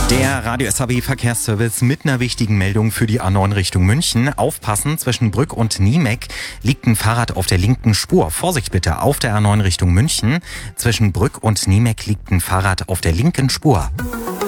Der Radio SAW Verkehrsservice mit einer wichtigen Meldung für die A9 Richtung München. Aufpassen, zwischen Brück und Niemek liegt ein Fahrrad auf der linken Spur. Vorsicht bitte, auf der A9 Richtung München. Zwischen Brück und Niemek liegt ein Fahrrad auf der linken Spur.